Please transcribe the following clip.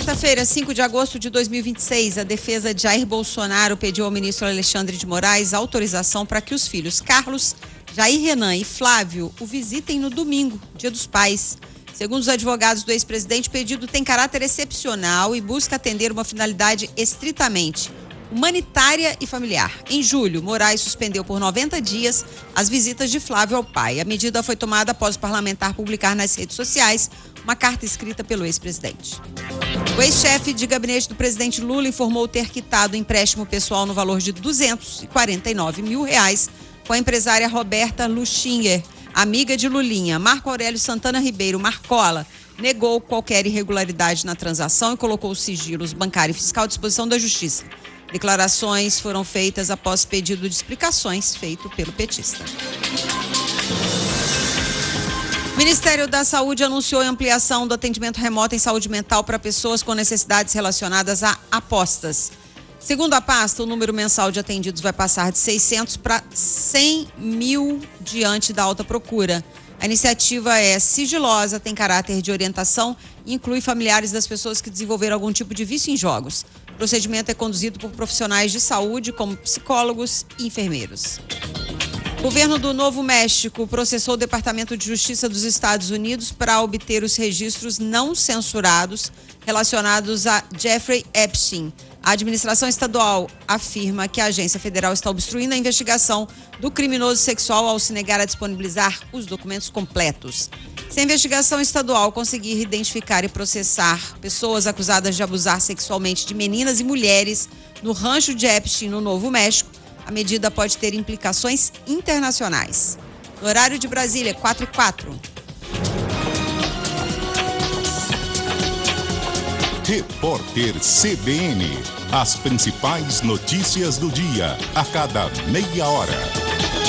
Quarta-feira, 5 de agosto de 2026, a defesa de Jair Bolsonaro pediu ao ministro Alexandre de Moraes autorização para que os filhos Carlos, Jair Renan e Flávio o visitem no domingo, Dia dos Pais. Segundo os advogados do ex-presidente, o pedido tem caráter excepcional e busca atender uma finalidade estritamente humanitária e familiar. Em julho, Moraes suspendeu por 90 dias as visitas de Flávio ao pai. A medida foi tomada após o parlamentar publicar nas redes sociais uma carta escrita pelo ex-presidente. O ex-chefe de gabinete do presidente Lula informou ter quitado empréstimo pessoal no valor de R$249 mil com a empresária Roberta Luchinger, amiga de Lulinha. Marco Aurélio Santana Ribeiro Marcola negou qualquer irregularidade na transação e colocou os sigilos bancário e fiscal à disposição da Justiça. Declarações foram feitas após pedido de explicações feito pelo petista. O Ministério da Saúde anunciou a ampliação do atendimento remoto em saúde mental para pessoas com necessidades relacionadas a apostas. Segundo a pasta, o número mensal de atendidos vai passar de 600 para 100 mil diante da alta procura. A iniciativa é sigilosa, tem caráter de orientação e inclui familiares das pessoas que desenvolveram algum tipo de vício em jogos. O procedimento é conduzido por profissionais de saúde, como psicólogos e enfermeiros. O governo do Novo México processou o Departamento de Justiça dos Estados Unidos para obter os registros não censurados relacionados a Jeffrey Epstein. A administração estadual afirma que a agência federal está obstruindo a investigação do criminoso sexual ao se negar a disponibilizar os documentos completos. Se a investigação estadual conseguir identificar e processar pessoas acusadas de abusar sexualmente de meninas e mulheres no rancho de Epstein, no Novo México, a medida pode ter implicações internacionais. No horário de Brasília, 4h04. Repórter CBN. As principais notícias do dia, a cada meia hora.